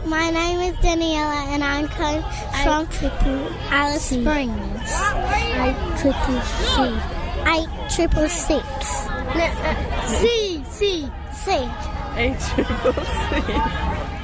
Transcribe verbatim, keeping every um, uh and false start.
My name is Daniela, and I'm coming from triple Alice C. Springs. I triple C. I triple six. No, uh, C, C, C. A triple C.